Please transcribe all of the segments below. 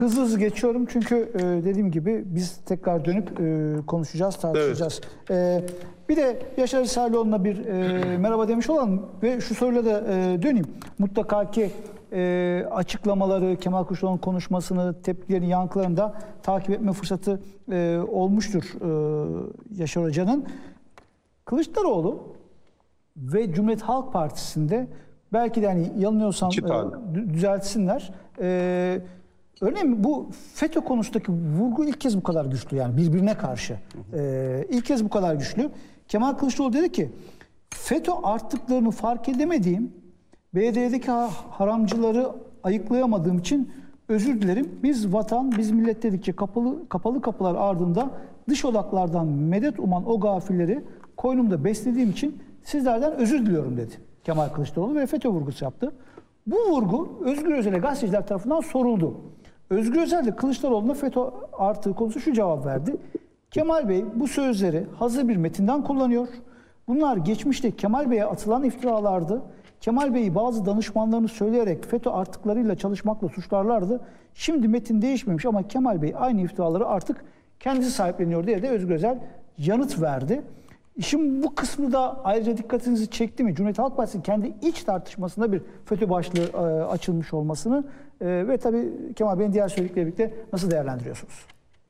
Hızlı hızlı geçiyorum çünkü dediğim gibi biz tekrar dönüp konuşacağız, tartışacağız. Evet. Bir de Yaşar İsailoğlu'na bir merhaba demiş olalım ve şu soruyla da döneyim. Mutlaka ki açıklamaları, Kemal Kılıçdaroğlu'nun konuşmasını, tepkilerini, yankılarını da takip etme fırsatı olmuştur Yaşar Hoca'nın. Kılıçdaroğlu ve Cumhuriyet Halk Partisi'nde belki de hani yanılıyorsam düzeltsinler. Örneğin bu FETÖ konusundaki vurgu ilk kez bu kadar güçlü, yani birbirine karşı. İlk kez bu kadar güçlü. Kemal Kılıçdaroğlu dedi ki FETÖ artıklarını fark edemediğim, BD'deki haramcıları ayıklayamadığım için özür dilerim. Biz vatan, biz millet dedikçe kapalı kapılar ardında dış odaklardan medet uman o gafilleri koynumda beslediğim için sizlerden özür diliyorum dedi Kemal Kılıçdaroğlu ve FETÖ vurgusu yaptı. Bu vurgu Özgür Özel'e gazeteciler tarafından soruldu. Özgür Özel de Kılıçdaroğlu'na FETÖ artığı konusu şu cevap verdi. Kemal Bey bu sözleri hazır bir metinden kullanıyor. Bunlar geçmişte Kemal Bey'e atılan iftiralardı. Kemal Bey'i bazı danışmanlarını söyleyerek FETÖ artıklarıyla çalışmakla suçlarlardı. Şimdi metin değişmemiş ama Kemal Bey aynı iftiraları artık kendisi sahipleniyor diye de Özgür Özel yanıt verdi. Şimdi bu kısmı da ayrıca dikkatinizi çekti mi? Cumhuriyet Halk Partisi'nin kendi iç tartışmasında bir FETÖ başlığı açılmış olmasını ve tabii Kemal Bey'in diğer söyledikleriyle birlikte nasıl değerlendiriyorsunuz?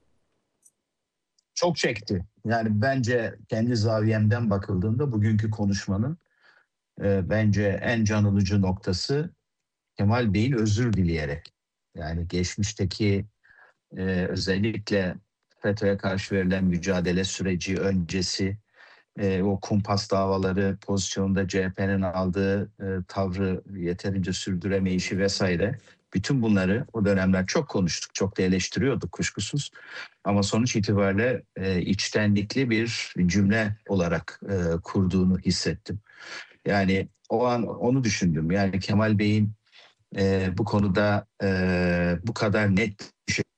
Çok çekti. Yani bence kendi zaviyemden bakıldığında bugünkü konuşmanın bence en can alıcı noktası Kemal Bey'in özür dileyerek. Yani geçmişteki özellikle FETÖ'ye karşı verilen mücadele süreci öncesi o kumpas davaları pozisyonunda CHP'nin aldığı tavrı yeterince sürdüremeyişi vesaire. Bütün bunları o dönemler çok konuştuk, çok da eleştiriyorduk kuşkusuz. Ama sonuç itibariyle içtenlikli bir cümle olarak kurduğunu hissettim. Yani o an onu düşündüm. Yani Kemal Bey'in bu konuda bu kadar net bir şey.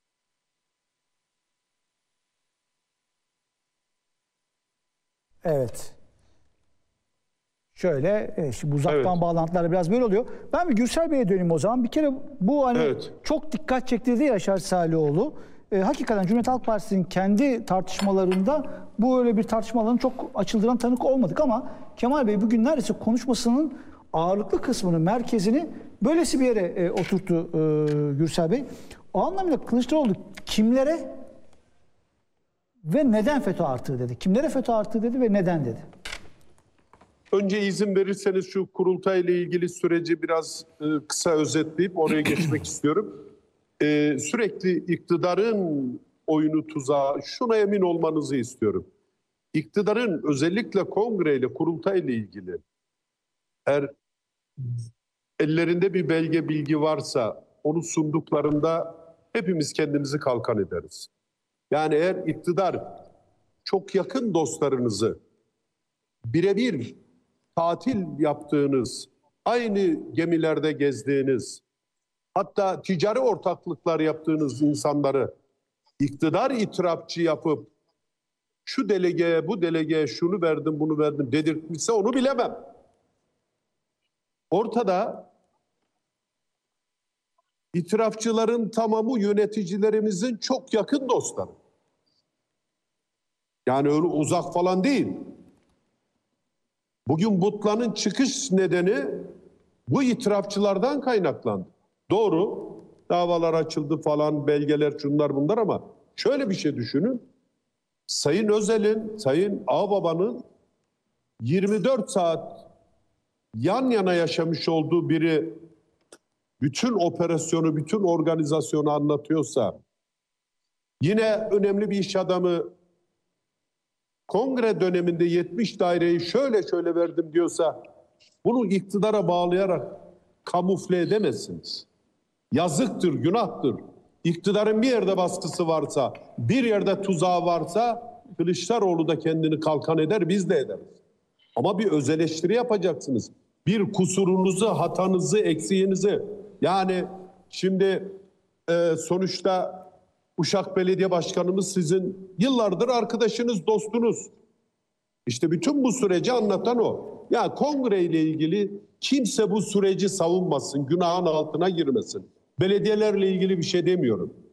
Evet. Şöyle, şimdi uzaktan bağlantılar biraz böyle oluyor. Ben bir Gürsel Bey'e döneyim o zaman. Bir kere bu hani çok dikkat çektirdi Yaşar İsailoğlu. Hakikaten Cumhuriyet Halk Partisi'nin kendi tartışmalarında bu öyle bir tartışmaların çok açıldığına tanık olmadık ama Kemal Bey bugün neredeyse konuşmasının ağırlıklı kısmını, merkezini böylesi bir yere oturttu Gürsel Bey. O anlamda Kılıçdaroğlu kimlere ve neden FETÖ artığı dedi? Kimlere FETÖ artığı dedi ve neden dedi? Önce izin verirseniz şu kurultayla ilgili süreci biraz kısa özetleyip oraya geçmek istiyorum. Sürekli iktidarın oyunu tuzağı, şuna emin olmanızı istiyorum. İktidarın özellikle kongreyle, kurultayla ilgili eğer ellerinde bir belge, bilgi varsa onu sunduklarında hepimiz kendimizi kalkan ederiz. Yani eğer iktidar çok yakın dostlarınızı birebir tatil yaptığınız, aynı gemilerde gezdiğiniz, hatta ticari ortaklıklar yaptığınız insanları iktidar itirafçı yapıp şu delegeye, bu delegeye şunu verdim, bunu verdim dedirtmişse onu bilemem. Ortada itirafçıların tamamı yöneticilerimizin çok yakın dostları. Yani öyle uzak falan değil. Bugün Butlan'ın çıkış nedeni bu itirafçılardan kaynaklandı. Doğru, davalar açıldı falan, belgeler, şunlar bunlar ama şöyle bir şey düşünün. Sayın Özel'in, Sayın Ağbaba'nın 24 saat yan yana yaşamış olduğu biri bütün operasyonu, bütün organizasyonu anlatıyorsa, yine önemli bir iş adamı kongre döneminde 70 daireyi şöyle verdim diyorsa bunu iktidara bağlayarak kamufle edemezsiniz. Yazıktır, günahtır. İktidarın bir yerde baskısı varsa, bir yerde tuzağı varsa Kılıçdaroğlu da kendini kalkan eder, biz de ederiz. Ama bir öz eleştiri yapacaksınız. Bir kusurunuzu, hatanızı, eksiğinizi. Yani şimdi sonuçta Uşak Belediye Başkanımız sizin yıllardır arkadaşınız, dostunuz. İşte bütün bu süreci anlatan o. Ya kongre ile ilgili kimse bu süreci savunmasın, günahın altına girmesin. Belediyelerle ilgili bir şey demiyorum.